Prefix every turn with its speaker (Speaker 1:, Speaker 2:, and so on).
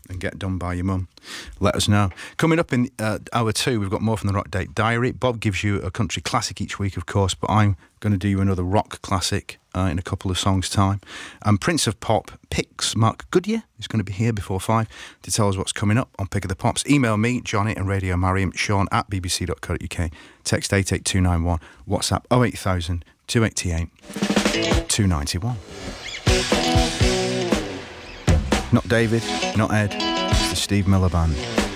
Speaker 1: and get done by your mum, let us know. Coming up in hour 2, we've got more from the Rock Date Diary. Bob gives you a country classic each week, of course, but I'm going to do you another rock classic in a couple of songs' time. And Prince of Pop picks Mark Goodyear is going to be here before 5 to tell us what's coming up on Pick of the Pops. Email me, Johnny and Radio Mariam, Sean@bbc.co.uk. Text 88291. WhatsApp 08000 288 291. Not David, not Ed, it's the Steve Miller Band.